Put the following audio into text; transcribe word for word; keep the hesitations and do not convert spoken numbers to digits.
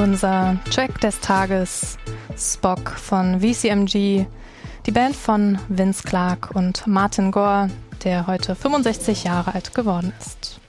Unser Track des Tages, Spock von V C M G, die Band von Vince Clarke und Martin Gore, der heute fünfundsechzig Jahre alt geworden ist.